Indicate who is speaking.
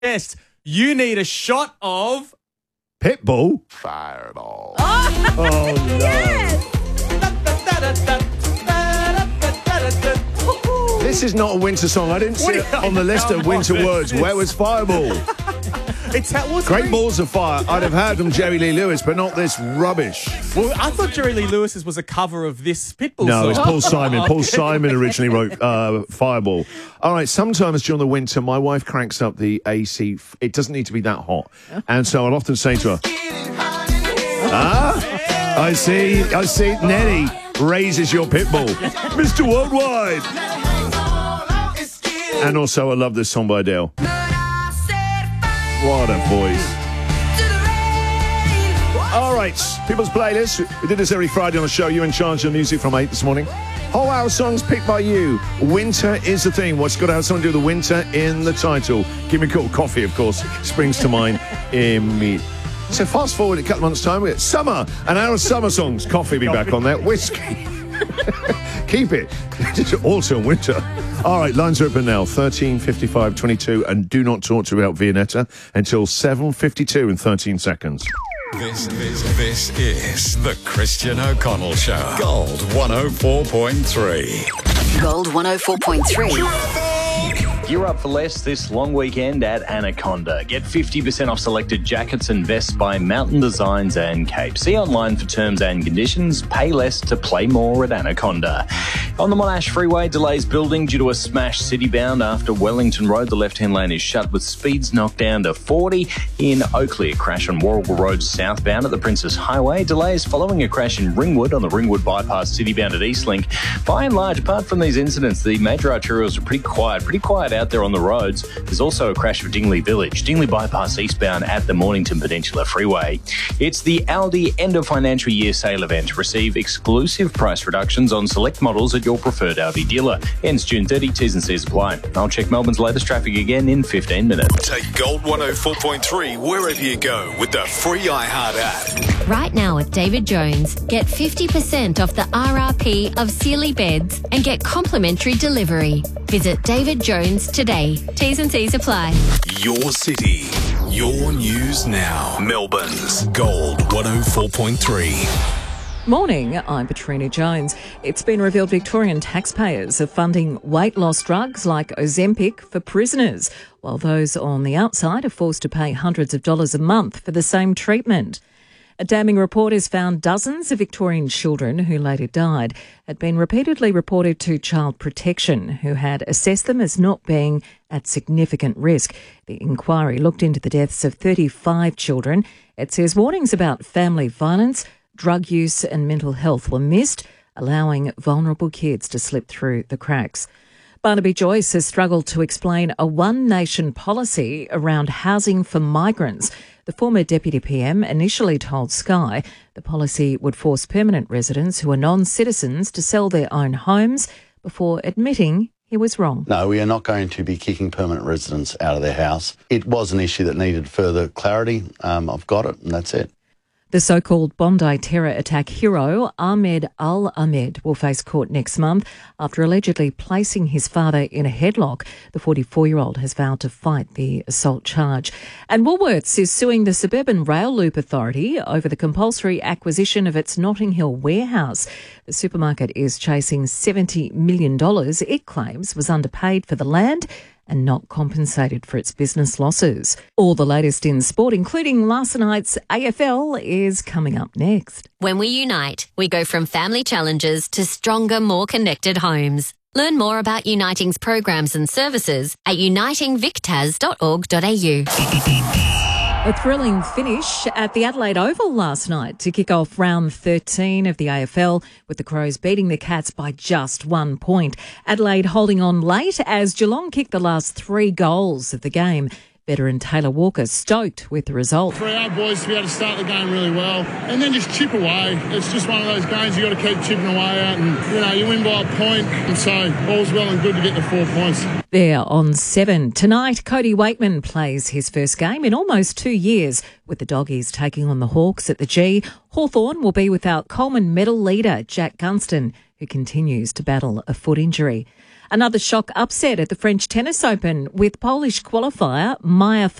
Speaker 1: Yes, you need a shot of
Speaker 2: Pitbull.
Speaker 3: Fireball.
Speaker 2: Oh, no.
Speaker 4: Yes.
Speaker 2: This is not a winter song. I didn't see it on the list of winter words. Where was Fireball? Great Balls of Fire. I'd have heard from Jerry Lee Lewis, but not this rubbish.
Speaker 1: Well, I thought Jerry Lee Lewis's was a cover of this Pitbull song.
Speaker 2: No, it's Paul Simon. Paul Simon originally wrote Fireball. All right, sometimes during the winter, my wife cranks up the AC. It doesn't need to be that hot. And so I'll often say to her, I see, Nelly raises your Pitbull. Mr. Worldwide. And also, I love this song by Adele. What a voice. All right, People's Playlist. We did this every Friday on the show. You're in charge of the music from 8 this morning. Whole hour songs picked by you. Winter is the theme. What's got to have something to do with the winter in the title? Give me a cup of coffee, of course, springs to mind immediately. So fast forward a couple of months' time, we get summer, an hour of summer songs. Coffee be back on that. Whiskey. Keep it. Also winter. All right, lines are open now. 13 55 22, and do not talk to me about Viennetta until 7:52 in 13 seconds.
Speaker 5: This is the Christian O'Connell Show. Gold 104.3.
Speaker 6: Gold 104.3.
Speaker 7: Gear up for less this long weekend at Anaconda. Get 50% off selected jackets and vests by Mountain Designs and Cape. See online for terms and conditions. Pay less to play more at Anaconda. On the Monash Freeway, delays building due to a smashed city-bound after Wellington Road. The left-hand lane is shut with speeds knocked down to 40. In Oakley, a crash on Warragul Road southbound at the Princess Highway. Delays following a crash in Ringwood on the Ringwood Bypass city-bound at Eastlink. By and large, apart from these incidents, the major arterials are pretty quiet out there on the roads. There's also a crash of Dingley Village, Dingley Bypass eastbound at the Mornington Peninsula Freeway. It's the Aldi end of financial year sale event. Receive exclusive price reductions on select models at your preferred Aldi dealer. Ends June 30, T's and C's apply. I'll check Melbourne's latest traffic again in 15 minutes.
Speaker 5: Take Gold 104.3 wherever you go with the free iHeart app.
Speaker 8: Right now at David Jones, get 50% off the RRP of Sealy beds and get complimentary delivery. Visit David Jones today. T's and C's apply.
Speaker 5: Your city, your news now. Melbourne's Gold 104.3.
Speaker 9: Morning, I'm Patrina Jones. It's been revealed Victorian taxpayers are funding weight loss drugs like Ozempic for prisoners, while those on the outside are forced to pay hundreds of dollars a month for the same treatment. A damning report has found dozens of Victorian children who later died had been repeatedly reported to Child Protection, who had assessed them as not being at significant risk. The inquiry looked into the deaths of 35 children. It says warnings about family violence, drug use and mental health were missed, allowing vulnerable kids to slip through the cracks. Barnaby Joyce has struggled to explain a one-nation policy around housing for migrants. The former Deputy PM initially told Sky the policy would force permanent residents who are non-citizens to sell their own homes before admitting he was wrong.
Speaker 10: No, we are not going to be kicking permanent residents out of their house. It was an issue that needed further clarity. I've got it, and that's it.
Speaker 9: The so-called Bondi terror attack hero, Ahmed Al-Ahmed, will face court next month after allegedly placing his father in a headlock. The 44-year-old has vowed to fight the assault charge. And Woolworths is suing the Suburban Rail Loop Authority over the compulsory acquisition of its Notting Hill warehouse. The supermarket is chasing $70 million it claims was underpaid for the land and not compensated for its business losses. All the latest in sport, including last night's AFL, is coming up next.
Speaker 8: When we unite, we go from family challenges to stronger, more connected homes. Learn more about Uniting's programs and services at unitingvictas.org.au.
Speaker 9: A thrilling finish at the Adelaide Oval last night to kick off round 13 of the AFL, with the Crows beating the Cats by just 1 point. Adelaide holding on late as Geelong kicked the last 3 goals of the game. Veteran Taylor Walker stoked with the result.
Speaker 11: For our boys to be able to start the game really well and then just chip away. It's just one of those games you got to keep chipping away at, and you win by a point, and so all's well and good to get the 4 points.
Speaker 9: There on 7. Tonight, Cody Wakeman plays his first game in almost 2 years, with the Doggies taking on the Hawks at the G. Hawthorn will be without Coleman medal leader Jack Gunston, who continues to battle a foot injury. Another shock upset at the French Tennis Open with Polish qualifier Maya